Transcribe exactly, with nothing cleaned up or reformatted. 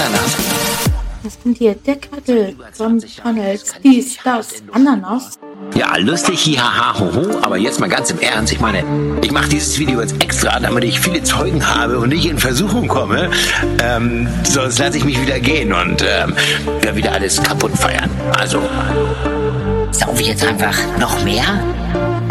Ananas. Was sind hier? Deckel von McDonald's. Dies, das, Ananas. Ja, lustig, hihaha, hoho, aber jetzt mal ganz im Ernst. Ich meine, ich mache dieses Video jetzt extra, damit ich viele Zeugen habe und nicht in Versuchung komme. Ähm, sonst lasse ich mich wieder gehen und ähm, werde wieder alles kaputt feiern. Also, Saufe ich jetzt einfach noch mehr?